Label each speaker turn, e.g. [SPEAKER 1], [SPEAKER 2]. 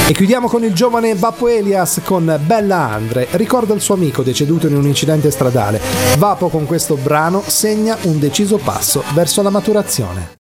[SPEAKER 1] E chiudiamo con il giovane Vapo Elias con Bella Andre. Ricorda il suo amico deceduto in un incidente stradale. Vapo con questo brano segna un deciso passo verso la maturazione.